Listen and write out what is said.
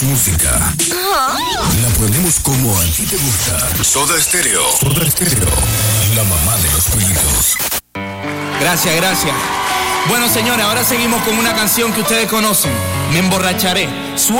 música. La ponemos como a ti te gusta. Soda Stereo. Soda Stereo. La mamá de los pollitos. Gracias. Bueno, señores, ahora seguimos con una canción que ustedes conocen. Me emborracharé.